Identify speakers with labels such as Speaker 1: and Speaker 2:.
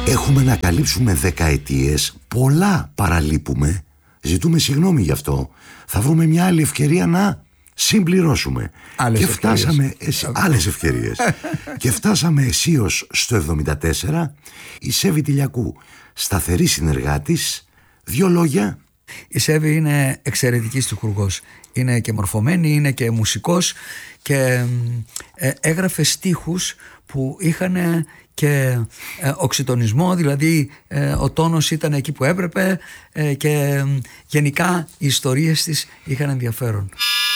Speaker 1: Έχουμε να καλύψουμε δεκαετίες, πολλά παραλείπουμε. Ζητούμε συγγνώμη γι' αυτό. Θα βρούμε μια άλλη ευκαιρία να συμπληρώσουμε. Άλλες ευκαιρίες. Και φτάσαμε αισίως στο 74. Η Σέβη Τηλιακού, σταθερή συνεργάτης. 2 λόγια.
Speaker 2: Η Σέβη είναι εξαιρετική στιχουργός. Είναι και μορφωμένη, είναι και μουσικός και έγραφε στίχους που είχαν και οξυτονισμό, δηλαδή ο τόνος ήταν εκεί που έπρεπε και γενικά οι ιστορίες της είχαν ενδιαφέρον.